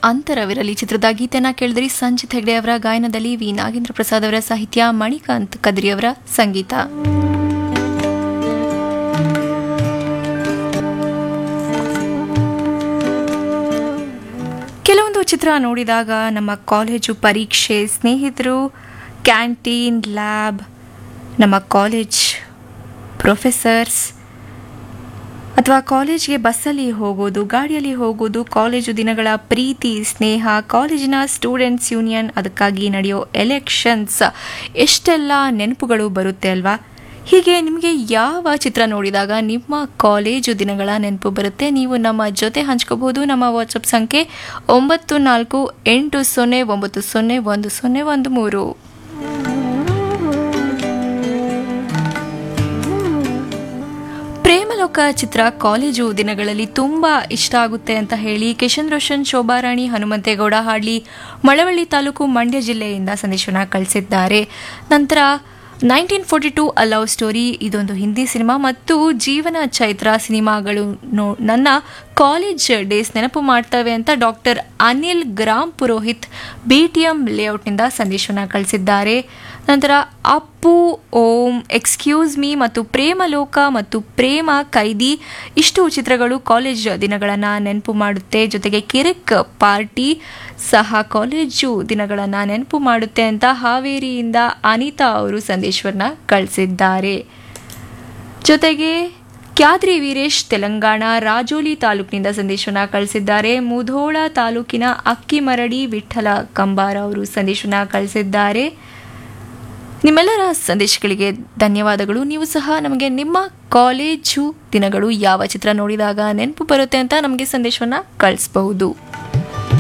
ಅಂತರವಿರಲಿ ಚಿತ್ರದ ಗೀತೆನ ಕೇಳಿದ್ರಿ. ಸಂಜಿತ್ ಹೆಗ್ಡೆ ಅವರ ಗಾಯನದಲ್ಲಿ ವಿ ನಾಗೇಂದ್ರ ಪ್ರಸಾದ್ ಅವರ ಸಾಹಿತ್ಯ, ಮಣಿಕಾಂತ್ ಕದ್ರಿ ಅವರ ಸಂಗೀತ. ಕೆಲವೊಂದು ಚಿತ್ರ ನೋಡಿದಾಗ ನಮ್ಮ ಕಾಲೇಜು ಪರೀಕ್ಷೆ, ಸ್ನೇಹಿತರು, ಕ್ಯಾಂಟೀನ್, ಲ್ಯಾಬ್, ನಮ್ಮ ಕಾಲೇಜ್ ಪ್ರೊಫೆಸರ್ಸ್ ಅಥವಾ ಕಾಲೇಜ್ಗೆ ಬಸ್ಸಲ್ಲಿ ಹೋಗೋದು, ಗಾಡಿಯಲ್ಲಿ ಹೋಗೋದು, ಕಾಲೇಜು ದಿನಗಳ ಪ್ರೀತಿ, ಸ್ನೇಹ, ಕಾಲೇಜಿನ ಸ್ಟೂಡೆಂಟ್ಸ್ ಯೂನಿಯನ್, ಅದಕ್ಕಾಗಿ ನಡೆಯೋ ಎಲೆಕ್ಷನ್ಸ್, ಎಷ್ಟೆಲ್ಲ ನೆನಪುಗಳು ಬರುತ್ತೆ ಅಲ್ವಾ? ಹೀಗೆ ನಿಮಗೆ ಯಾವ ಚಿತ್ರ ನೋಡಿದಾಗ ನಿಮ್ಮ ಕಾಲೇಜು ದಿನಗಳ ನೆನಪು ಬರುತ್ತೆ? ನೀವು ನಮ್ಮ ಜೊತೆ ಹಂಚ್ಕೋಬಹುದು. ನಮ್ಮ ವಾಟ್ಸಪ್ ಸಂಖ್ಯೆ 9480901013. ಪ್ರೇಮಲೋಕ ಚಿತ್ರ ಕಾಲೇಜು ದಿನಗಳಲ್ಲಿ ತುಂಬಾ ಇಷ್ಟ ಆಗುತ್ತೆ ಅಂತ ಹೇಳಿ ಕಿಶನ್ ರೋಷನ್, ಶೋಭಾರಾಣಿ, ಹನುಮಂತೇಗೌಡ ಹಾಡ್ಲಿ, ಮಳವಳ್ಳಿ ತಾಲೂಕು, ಮಂಡ್ಯ ಜಿಲ್ಲೆಯಿಂದ ಸಂದೇಶವನ್ನು ಕಳಿಸಿದ್ದಾರೆ. ನಂತರ 1942 ಅ ಲವ್ ಸ್ಟೋರಿ, ಇದೊಂದು ಹಿಂದಿ ಸಿನಿಮಾ, ಮತ್ತು ಜೀವನ ಚೈತ್ರ ಸಿನಿಮಾಗಳು ನನ್ನ ಕಾಲೇಜ್ ಡೇಸ್ ನೆನಪು ಮಾಡ್ತವೆ ಅಂತ doctor Anil gram Purohit BTM ಲೇಔಟ್ನಿಂದ ಸಂದೇಶವನ್ನು ಕಳಿಸಿದ್ದಾರೆ. ನಂತರ ಅಪ್ಪು, ಓಂ, ಎಕ್ಸ್ಕ್ಯೂಸ್ ಮೀ ಮತ್ತು ಪ್ರೇಮಲೋಕ ಮತ್ತು ಪ್ರೇಮ ಕೈದಿ, ಇಷ್ಟು ಚಿತ್ರಗಳು ಕಾಲೇಜ್ ದಿನಗಳನ್ನು ನೆನಪು ಮಾಡುತ್ತೆ. ಜೊತೆಗೆ ಕಿರಿಕ್ ಪಾರ್ಟಿ ಸಹ ಕಾಲೇಜು ದಿನಗಳನ್ನು ನೆನಪು ಮಾಡುತ್ತೆ ಅಂತ ಹಾವೇರಿಯಿಂದ ಅನಿತಾ ಅವರು ಸಂದೇಶವನ್ನ ಕಳಿಸಿದ್ದಾರೆ. ಜೊತೆಗೆ ಕ್ಯಾದ್ರಿ ವೀರೇಶ್ ತೆಲಂಗಾಣ ರಾಜೋಲಿ ತಾಲೂಕಿನಿಂದ ಸಂದೇಶವನ್ನ ಕಳಿಸಿದ್ದಾರೆ. ಮುಧೋಳ ತಾಲೂಕಿನ ಅಕ್ಕಿಮರಡಿ ವಿಠಲ ಕಂಬಾರ ಅವರು ಸಂದೇಶವನ್ನ ಕಳಿಸಿದ್ದಾರೆ. ನಿಮ್ಮೆಲ್ಲರ ಸಂದೇಶಗಳಿಗೆ ಧನ್ಯವಾದಗಳು. ನೀವು ಸಹ ನಮಗೆ ನಿಮ್ಮ ಕಾಲೇಜು ದಿನಗಳು ಯಾವ ಚಿತ್ರ ನೋಡಿದಾಗ ನೆನಪು ಬರುತ್ತೆ ಅಂತ ನಮಗೆ ಸಂದೇಶವನ್ನ ಕಳಿಸಬಹುದು.